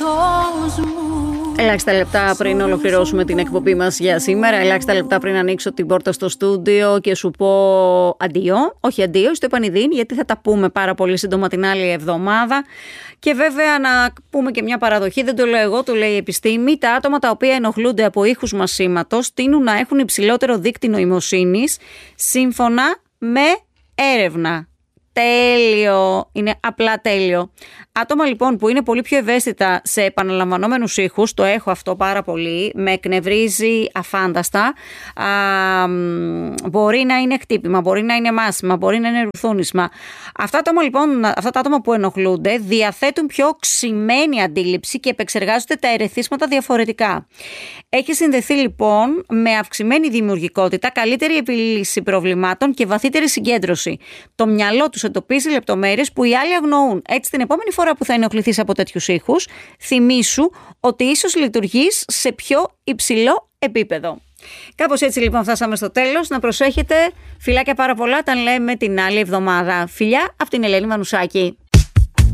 Ελάχιστα λεπτά πριν ολοκληρώσουμε την εκπομπή μας για σήμερα, ελάχιστα λεπτά πριν ανοίξω την πόρτα στο στούντιο και σου πω αντίο, όχι αντίο, στο επανειδήν, γιατί θα τα πούμε πάρα πολύ σύντομα την άλλη εβδομάδα. Και βέβαια να πούμε και μια παραδοχή, δεν το λέω εγώ, το λέει η επιστήμη. Τα άτομα τα οποία ενοχλούνται από ήχους μασήματος τείνουν να έχουν υψηλότερο δείκτη νοημοσύνης, σύμφωνα με έρευνα. Τέλειο, είναι απλά τέλειο. Άτομα λοιπόν που είναι πολύ πιο ευαίσθητα σε επαναλαμβανόμενους ήχους, το έχω αυτό πάρα πολύ, με εκνευρίζει αφάνταστα. Μπορεί να είναι χτύπημα, μπορεί να είναι μάσημα, μπορεί να είναι ρουθούνισμα. Αυτά τα άτομα που ενοχλούνται διαθέτουν πιο οξυμένη αντίληψη και επεξεργάζονται τα ερεθίσματα διαφορετικά. Έχει συνδεθεί λοιπόν με αυξημένη δημιουργικότητα, καλύτερη επίλυση προβλημάτων και βαθύτερη συγκέντρωση. Το μυαλό τους εντοπίζει λεπτομέρειες που οι άλλοι αγνοούν. Έτσι, την επόμενη φορά που θα ενοχληθείς από τέτοιους ήχους, θυμήσου ότι ίσως λειτουργείς σε πιο υψηλό επίπεδο. Κάπως έτσι λοιπόν φτάσαμε στο τέλος. Να προσέχετε, φιλάκια πάρα πολλά, τα λέμε την άλλη εβδομάδα. Φιλιά από την Ελένη Μανουσάκη.